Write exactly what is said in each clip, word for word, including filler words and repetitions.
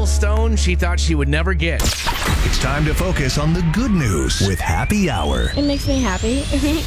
milestone she thought she would never get. It's time to focus on the good news with Happy Hour. It makes me happy.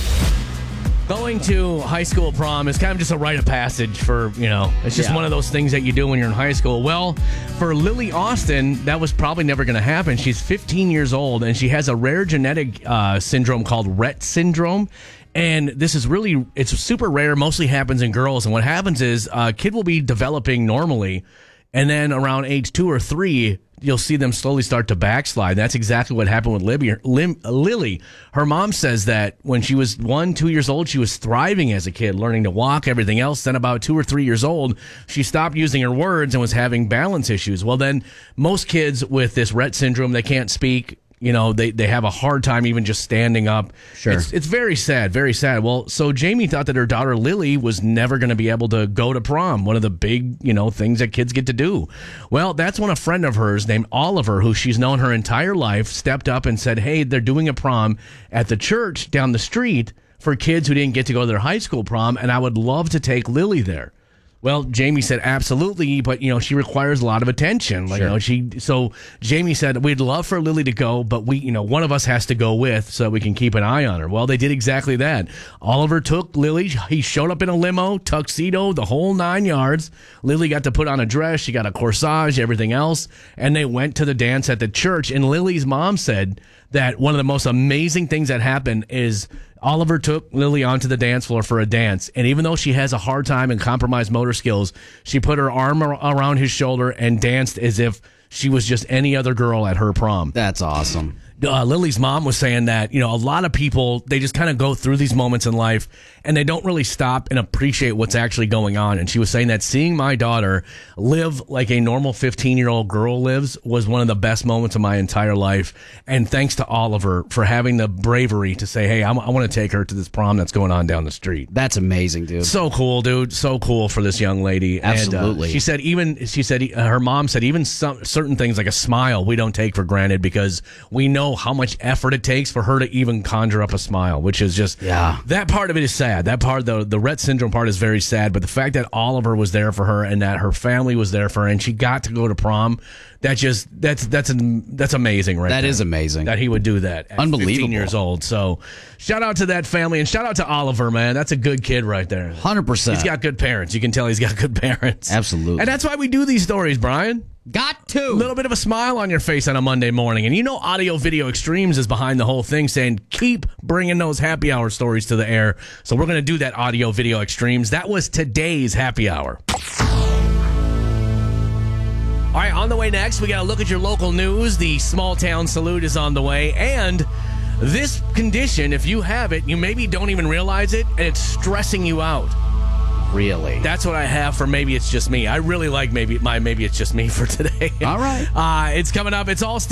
Going to high school prom is kind of just a rite of passage for, you know, it's just Yeah. one of those things that you do when you're in high school. Well, for Lily Austin, that was probably never going to happen. She's fifteen years old, and she has a rare genetic uh, syndrome called Rett syndrome. And this is really, it's super rare, mostly happens in girls. And what happens is a kid will be developing normally, and then around age two or three, you'll see them slowly start to backslide. That's exactly what happened with Libby, Lim, Lily. Her mom says that when she was one, two years old, she was thriving as a kid, learning to walk, everything else. Then about two or three years old, she stopped using her words and was having balance issues. Well, then most kids with this Rett syndrome, they can't speak. You know, they, they have a hard time even just standing up. Sure. It's, it's very sad, very sad. Well, so Jamie thought that her daughter Lily was never going to be able to go to prom, one of the big, you know, things that kids get to do. Well, that's when a friend of hers named Oliver, who she's known her entire life, stepped up and said, hey, they're doing a prom at the church down the street for kids who didn't get to go to their high school prom, and I would love to take Lily there. Well, Jamie said absolutely, but you know she requires a lot of attention. Like, Sure. you know, she so Jamie said we'd love for Lily to go, but we, you know, one of us has to go with so we can keep an eye on her. Well, they did exactly that. Oliver took Lily. He showed up in a limo, tuxedo, the whole nine yards. Lily got to put on a dress. She got a corsage, everything else, and they went to the dance at the church. And Lily's mom said that one of the most amazing things that happened is Oliver took Lily onto the dance floor for a dance, and even though she has a hard time and compromised motor skills, she put her arm ar- around his shoulder and danced as if she was just any other girl at her prom. That's awesome. Uh, Lily's mom was saying that, you know, a lot of people, they just kind of go through these moments in life and they don't really stop and appreciate what's actually going on. And she was saying that seeing my daughter live like a normal fifteen-year-old girl lives was one of the best moments of my entire life. And thanks to Oliver for having the bravery to say, hey, I'm, I want to take her to this prom that's going on down the street. That's amazing, dude. So cool, dude. So cool for this young lady. Absolutely. And, uh, she said even, she said, uh, her mom said even some certain things like a smile we don't take for granted because we know how much effort it takes for her to even conjure up a smile, which is just, Yeah. that part of it is sad. That part, the, the Rett syndrome part is very sad, but the fact that Oliver was there for her and that her family was there for her and she got to go to prom, that just, that's, that's, an, that's amazing, right? That there. is amazing. That he would do that at Unbelievable. fifteen years old. So shout out to that family and shout out to Oliver, man. That's a good kid right there. one hundred percent. He's got good parents. You can tell he's got good parents. Absolutely. And that's why we do these stories, Brian. Got to. A little bit of a smile on your face on a Monday morning. And you know Audio Video Extremes is behind the whole thing saying, keep bringing those happy hour stories to the air. So we're going to do that Audio Video Extremes. That was today's happy hour. All right, on the way next, we got to look at your local news. The small town salute is on the way. And this condition, if you have it, you maybe don't even realize it, and it's stressing you out. Really? That's what I have for Maybe It's Just Me. I really like maybe my Maybe It's Just Me for today. All right. Uh, it's coming up. It's all